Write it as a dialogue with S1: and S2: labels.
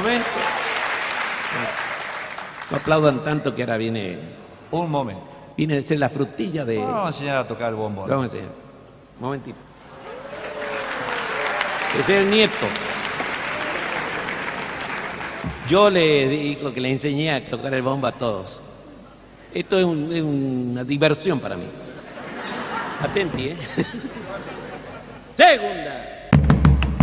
S1: momento. No aplaudan tanto que ahora viene
S2: Un momento.
S1: a ser la frutilla de...
S2: Vamos a enseñar a tocar el bombón.
S1: Vamos a enseñar. Un momentito. Ese es el nieto. Yo le digo que le enseñé a tocar el bombo a todos. Esto es una diversión para mí. Atenti, ¿eh? Segunda.